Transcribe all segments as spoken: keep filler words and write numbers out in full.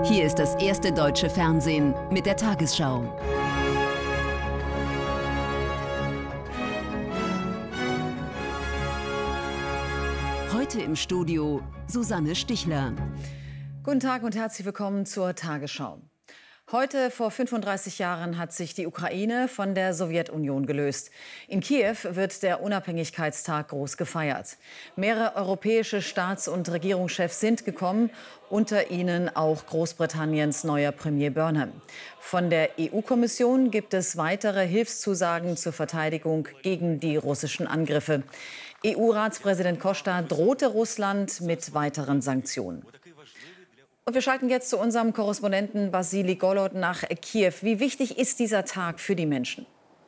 Hier ist das erste deutsche Fernsehen mit der Tagesschau. Heute im Studio Susanne Stichler. Guten Tag und herzlich willkommen zur Tagesschau. Heute vor fünfunddreißig Jahren hat sich die Ukraine von der Sowjetunion gelöst. In Kiew wird der Unabhängigkeitstag groß gefeiert. Mehrere europäische Staats- und Regierungschefs sind gekommen, unter ihnen auch Großbritanniens neuer Premier Burnham. Von der E U-Kommission gibt es weitere Hilfszusagen zur Verteidigung gegen die russischen Angriffe. E U-Ratspräsident Costa drohte Russland mit weiteren Sanktionen. Und wir schalten jetzt zu unserem Korrespondenten Wassili Golod nach Kiew. Wie wichtig ist dieser Tag für die Menschen?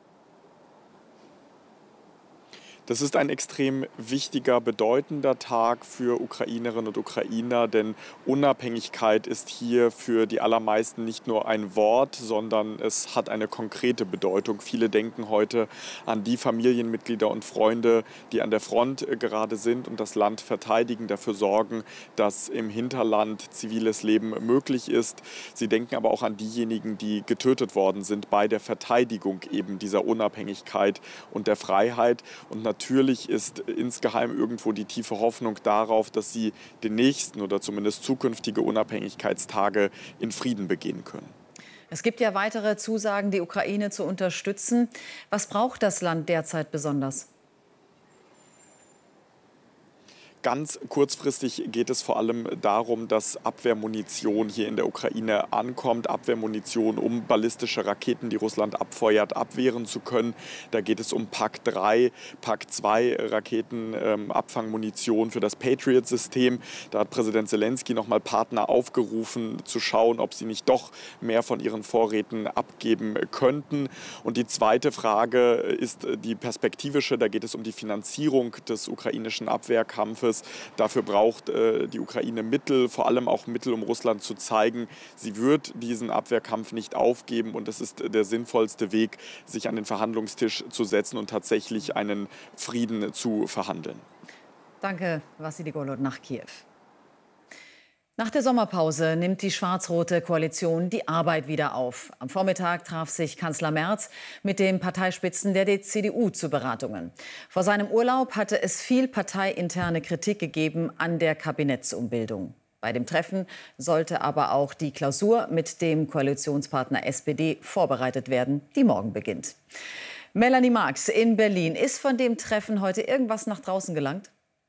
Das ist ein extrem wichtiger, bedeutender Tag für Ukrainerinnen und Ukrainer, denn Unabhängigkeit ist hier für die allermeisten nicht nur ein Wort, sondern es hat eine konkrete Bedeutung. Viele denken heute an die Familienmitglieder und Freunde, die an der Front gerade sind und das Land verteidigen, dafür sorgen, dass im Hinterland ziviles Leben möglich ist. Sie denken aber auch an diejenigen, die getötet worden sind bei der Verteidigung eben dieser Unabhängigkeit und der Freiheit. Und natürlich ist insgeheim irgendwo die tiefe Hoffnung darauf, dass sie den nächsten oder zumindest zukünftige Unabhängigkeitstage in Frieden begehen können. Es gibt ja weitere Zusagen, die Ukraine zu unterstützen. Was braucht das Land derzeit besonders? Ganz kurzfristig geht es vor allem darum, dass Abwehrmunition hier in der Ukraine ankommt. Abwehrmunition, um ballistische Raketen, die Russland abfeuert, abwehren zu können. Da geht es um Pak drei, Pak zwei Raketenabfangmunition ähm, für das Patriot-System. Da hat Präsident Zelensky nochmal Partner aufgerufen, zu schauen, ob sie nicht doch mehr von ihren Vorräten abgeben könnten. Und die zweite Frage ist die perspektivische. Da geht es um die Finanzierung des ukrainischen Abwehrkampfes. Dafür braucht äh, die Ukraine Mittel, vor allem auch Mittel, um Russland zu zeigen, sie wird diesen Abwehrkampf nicht aufgeben. Und es ist der sinnvollste Weg, sich an den Verhandlungstisch zu setzen und tatsächlich einen Frieden zu verhandeln. Danke, Wassili Golod nach Kiew. Nach der Sommerpause nimmt die schwarz-rote Koalition die Arbeit wieder auf. Am Vormittag traf sich Kanzler Merz mit den Parteispitzen der C D U zu Beratungen. Vor seinem Urlaub hatte es viel parteiinterne Kritik gegeben an der Kabinettsumbildung. Bei dem Treffen sollte aber auch die Klausur mit dem Koalitionspartner S P D vorbereitet werden, die morgen beginnt. Melanie Marx in Berlin. Ist von dem Treffen heute irgendwas nach draußen gelangt?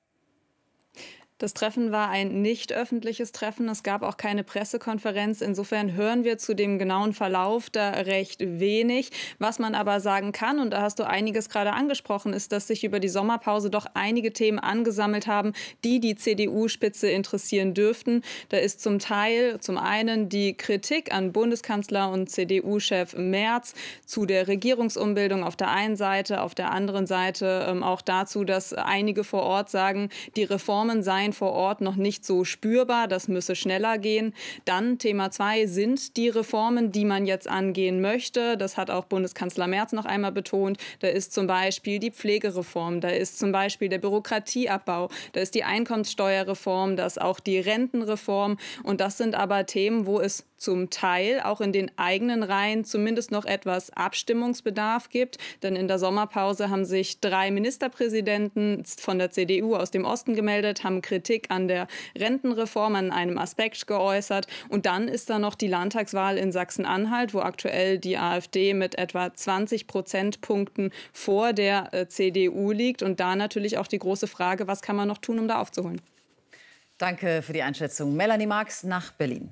Das Treffen war ein nicht öffentliches Treffen. Es gab auch keine Pressekonferenz. Insofern hören wir zu dem genauen Verlauf da recht wenig. Was man aber sagen kann, und da hast du einiges gerade angesprochen, ist, dass sich über die Sommerpause doch einige Themen angesammelt haben, die die C D U-Spitze interessieren dürften. Da ist zum Teil zum einen die Kritik an Bundeskanzler und C D U-Chef Merz zu der Regierungsumbildung auf der einen Seite, auf der anderen Seite ähm, auch dazu, dass einige vor Ort sagen, die Reformen seien vor Ort noch nicht so spürbar, das müsse schneller gehen. Dann Thema zwei sind die Reformen, die man jetzt angehen möchte. Das hat auch Bundeskanzler Merz noch einmal betont. Da ist zum Beispiel die Pflegereform, da ist zum Beispiel der Bürokratieabbau, da ist die Einkommenssteuerreform, da ist auch die Rentenreform. Und das sind aber Themen, wo es zum Teil auch in den eigenen Reihen zumindest noch etwas Abstimmungsbedarf gibt. Denn in der Sommerpause haben sich drei Ministerpräsidenten von der C D U aus dem Osten gemeldet, haben Kritik an der Rentenreform, an einem Aspekt geäußert. Und dann ist da noch die Landtagswahl in Sachsen-Anhalt, wo aktuell die AfD mit etwa zwanzig Prozentpunkten vor der C D U liegt. Und da natürlich auch die große Frage, was kann man noch tun, um da aufzuholen? Danke für die Einschätzung. Melanie Marx nach Berlin.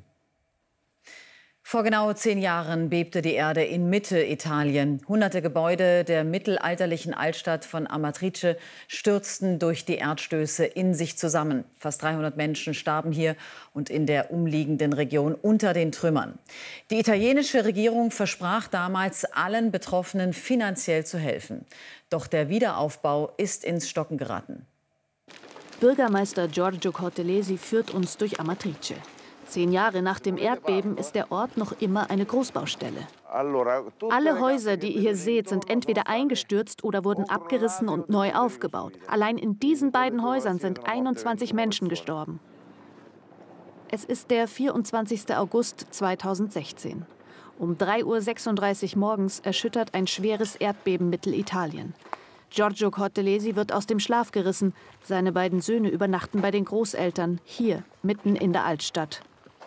Vor genau zehn Jahren bebte die Erde in Mittelitalien. Hunderte Gebäude der mittelalterlichen Altstadt von Amatrice stürzten durch die Erdstöße in sich zusammen. Fast dreihundert Menschen starben hier und in der umliegenden Region unter den Trümmern. Die italienische Regierung versprach damals, allen Betroffenen finanziell zu helfen. Doch der Wiederaufbau ist ins Stocken geraten. Bürgermeister Giorgio Cortelesi führt uns durch Amatrice. Zehn Jahre nach dem Erdbeben ist der Ort noch immer eine Großbaustelle. Alle Häuser, die ihr hier seht, sind entweder eingestürzt oder wurden abgerissen und neu aufgebaut. Allein in diesen beiden Häusern sind einundzwanzig Menschen gestorben. Es ist der vierundzwanzigste August zweitausendsechzehn. Um drei Uhr sechsunddreißig morgens erschüttert ein schweres Erdbeben Mittelitalien. Giorgio Cortellesi wird aus dem Schlaf gerissen. Seine beiden Söhne übernachten bei den Großeltern, hier, mitten in der Altstadt.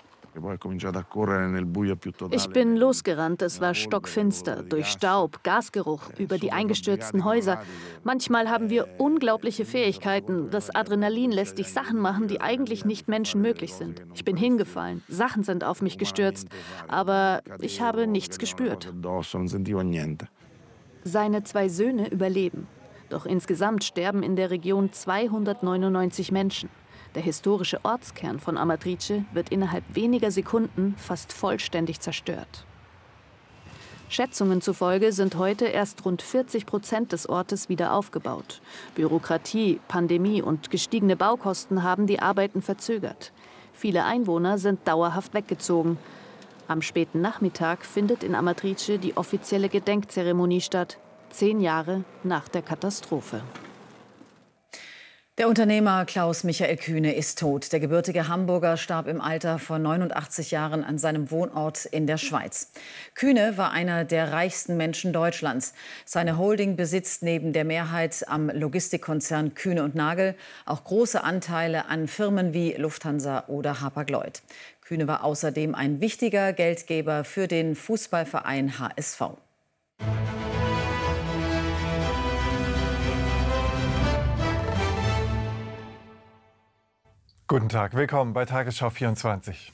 Ich bin losgerannt, es war stockfinster, durch Staub, Gasgeruch, über die eingestürzten Häuser. Manchmal haben wir unglaubliche Fähigkeiten. Das Adrenalin lässt dich Sachen machen, die eigentlich nicht menschenmöglich sind. Ich bin hingefallen, Sachen sind auf mich gestürzt, aber ich habe nichts gespürt. Seine zwei Söhne überleben. Doch insgesamt sterben in der Region zweihundertneunundneunzig Menschen. Der historische Ortskern von Amatrice wird innerhalb weniger Sekunden fast vollständig zerstört. Schätzungen zufolge sind heute erst rund vierzig Prozent des Ortes wieder aufgebaut. Bürokratie, Pandemie und gestiegene Baukosten haben die Arbeiten verzögert. Viele Einwohner sind dauerhaft weggezogen. Am späten Nachmittag findet in Amatrice die offizielle Gedenkzeremonie statt, zehn Jahre nach der Katastrophe. Der Unternehmer Klaus Michael Kühne ist tot. Der gebürtige Hamburger starb im Alter von neunundachtzig Jahren an seinem Wohnort in der Schweiz. Kühne war einer der reichsten Menschen Deutschlands. Seine Holding besitzt neben der Mehrheit am Logistikkonzern Kühne und Nagel auch große Anteile an Firmen wie Lufthansa oder Hapag-Lloyd. Kühne war außerdem ein wichtiger Geldgeber für den Fußballverein H S V. Guten Tag, willkommen bei Tagesschau vierundzwanzig.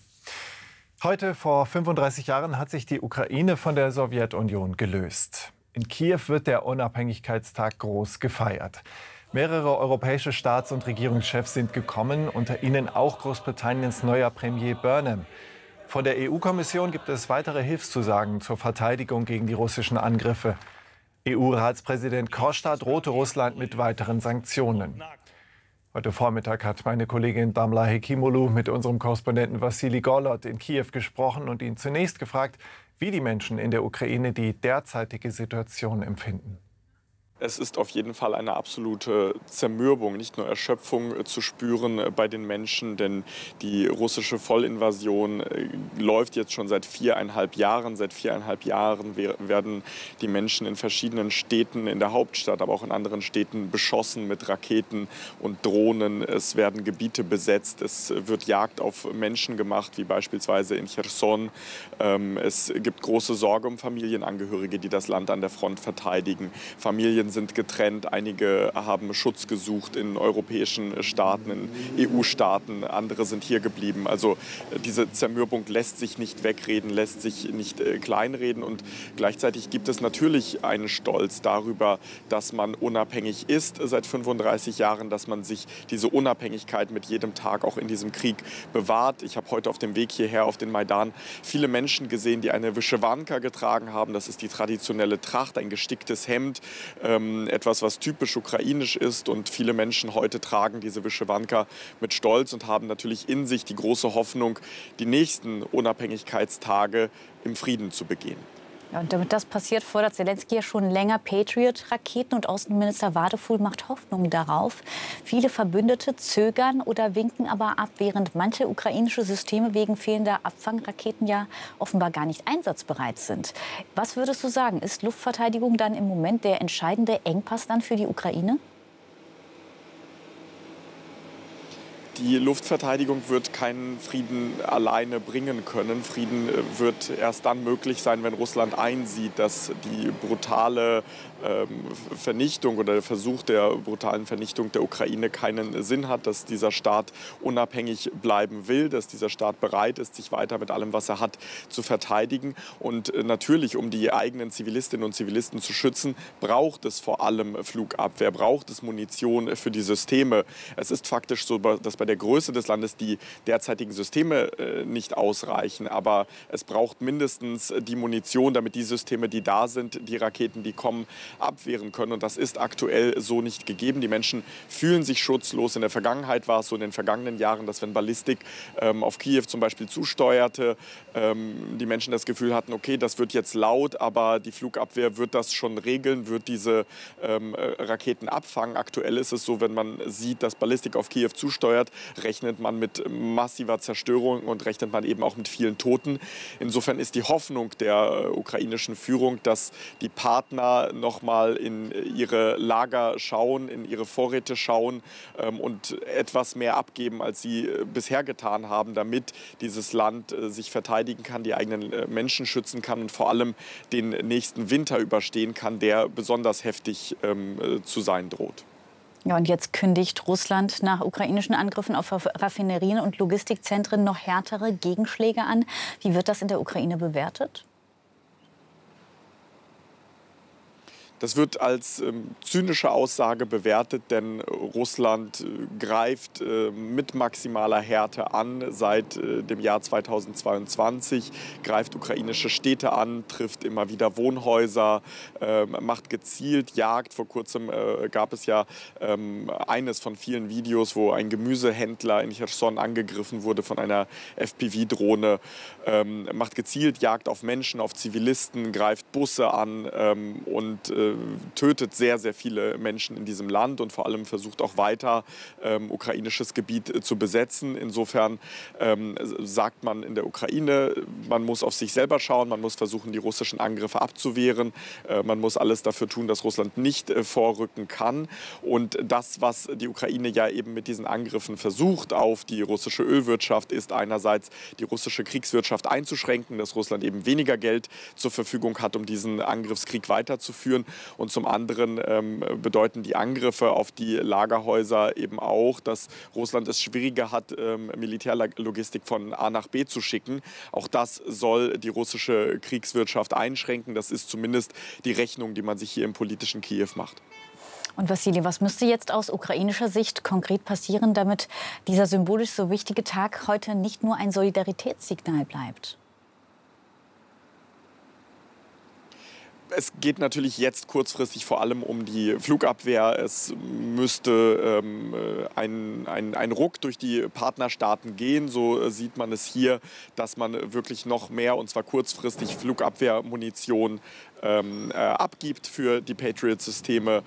Heute vor fünfunddreißig Jahren hat sich die Ukraine von der Sowjetunion gelöst. In Kiew wird der Unabhängigkeitstag groß gefeiert. Mehrere europäische Staats- und Regierungschefs sind gekommen, unter ihnen auch Großbritanniens neuer Premier Burnham. Von der E U-Kommission gibt es weitere Hilfszusagen zur Verteidigung gegen die russischen Angriffe. E U-Ratspräsident Costa drohte Russland mit weiteren Sanktionen. Heute Vormittag hat meine Kollegin Damla Hekimolu mit unserem Korrespondenten Wassili Gorlot in Kiew gesprochen und ihn zunächst gefragt, wie die Menschen in der Ukraine die derzeitige Situation empfinden. Es ist auf jeden Fall eine absolute Zermürbung, nicht nur Erschöpfung zu spüren bei den Menschen, denn die russische Vollinvasion läuft jetzt schon seit viereinhalb Jahren. Seit viereinhalb Jahren werden die Menschen in verschiedenen Städten, in der Hauptstadt, aber auch in anderen Städten beschossen mit Raketen und Drohnen. Es werden Gebiete besetzt, es wird Jagd auf Menschen gemacht, wie beispielsweise in Cherson. Es gibt große Sorge um Familienangehörige, die das Land an der Front verteidigen. Familien sind getrennt, einige haben Schutz gesucht in europäischen Staaten, in E U-Staaten, andere sind hier geblieben. Also diese Zermürbung lässt sich nicht wegreden, lässt sich nicht äh, kleinreden und gleichzeitig gibt es natürlich einen Stolz darüber, dass man unabhängig ist seit fünfunddreißig Jahren, dass man sich diese Unabhängigkeit mit jedem Tag auch in diesem Krieg bewahrt. Ich habe heute auf dem Weg hierher auf den Maidan viele Menschen gesehen, die eine Wyschewanka getragen haben. Das ist die traditionelle Tracht, ein gesticktes Hemd, ähm, etwas, was typisch ukrainisch ist. Und viele Menschen heute tragen diese Wyschewanka mit Stolz und haben natürlich in sich die große Hoffnung, die nächsten Unabhängigkeitstage im Frieden zu begehen. Ja, und damit das passiert, fordert Zelensky ja schon länger Patriot-Raketen und Außenminister Wadefuhl macht Hoffnung darauf. Viele Verbündete zögern oder winken aber ab, während manche ukrainische Systeme wegen fehlender Abfangraketen ja offenbar gar nicht einsatzbereit sind. Was würdest du sagen, ist Luftverteidigung dann im Moment der entscheidende Engpass dann für die Ukraine? Die Luftverteidigung wird keinen Frieden alleine bringen können. Frieden wird erst dann möglich sein, wenn Russland einsieht, dass die brutale ähm, Vernichtung oder der Versuch der brutalen Vernichtung der Ukraine keinen Sinn hat, dass dieser Staat unabhängig bleiben will, dass dieser Staat bereit ist, sich weiter mit allem, was er hat, zu verteidigen. Und äh, natürlich, um die eigenen Zivilistinnen und Zivilisten zu schützen, braucht es vor allem Flugabwehr, braucht es Munition für die Systeme. Es ist faktisch so, dass bei der Größe des Landes die derzeitigen Systeme äh, nicht ausreichen. Aber es braucht mindestens die Munition, damit die Systeme, die da sind, die Raketen, die kommen, abwehren können. Und das ist aktuell so nicht gegeben. Die Menschen fühlen sich schutzlos. In der Vergangenheit war es so in den vergangenen Jahren, dass wenn Ballistik ähm, auf Kiew zum Beispiel zusteuerte, ähm, die Menschen das Gefühl hatten, okay, das wird jetzt laut, aber die Flugabwehr wird das schon regeln, wird diese ähm, Raketen abfangen. Aktuell ist es so, wenn man sieht, dass Ballistik auf Kiew zusteuert, hat, rechnet man mit massiver Zerstörung und rechnet man eben auch mit vielen Toten. Insofern ist die Hoffnung der ukrainischen Führung, dass die Partner noch mal in ihre Lager schauen, in ihre Vorräte schauen ähm, und etwas mehr abgeben, als sie äh, bisher getan haben, damit dieses Land äh, sich verteidigen kann, die eigenen äh, Menschen schützen kann und vor allem den nächsten Winter überstehen kann, der besonders heftig ähm, äh, zu sein droht. Ja, und jetzt kündigt Russland nach ukrainischen Angriffen auf Raffinerien und Logistikzentren noch härtere Gegenschläge an. Wie wird das in der Ukraine bewertet? Das wird als ähm, zynische Aussage bewertet, denn Russland äh, greift äh, mit maximaler Härte an. Seit äh, dem Jahr zweitausendzweiundzwanzig greift ukrainische Städte an, trifft immer wieder Wohnhäuser, äh, macht gezielt Jagd. Vor kurzem äh, gab es ja ähm, eines von vielen Videos, wo ein Gemüsehändler in Cherson angegriffen wurde von einer F P V-Drohne, ähm, macht gezielt Jagd auf Menschen, auf Zivilisten, greift Busse an ähm, und äh, tötet sehr, sehr viele Menschen in diesem Land und vor allem versucht auch weiter ähm, ukrainisches Gebiet äh, zu besetzen. Insofern ähm, sagt man in der Ukraine, man muss auf sich selber schauen, man muss versuchen, die russischen Angriffe abzuwehren. Äh, man muss alles dafür tun, dass Russland nicht äh, vorrücken kann. Und das, was die Ukraine ja eben mit diesen Angriffen versucht auf die russische Ölwirtschaft, ist einerseits die russische Kriegswirtschaft einzuschränken, dass Russland eben weniger Geld zur Verfügung hat, um diesen Angriffskrieg weiterzuführen. Und zum anderen ähm, bedeuten die Angriffe auf die Lagerhäuser eben auch, dass Russland es schwieriger hat, ähm, Militärlogistik von A nach B zu schicken. Auch das soll die russische Kriegswirtschaft einschränken. Das ist zumindest die Rechnung, die man sich hier im politischen Kiew macht. Und Wassili, was müsste jetzt aus ukrainischer Sicht konkret passieren, damit dieser symbolisch so wichtige Tag heute nicht nur ein Solidaritätssignal bleibt? Es geht natürlich jetzt kurzfristig vor allem um die Flugabwehr. Es müsste ähm, ein, ein, ein Ruck durch die Partnerstaaten gehen. So äh, sieht man es hier, dass man wirklich noch mehr, und zwar kurzfristig, Flugabwehrmunition ähm, äh, abgibt für die Patriot-Systeme.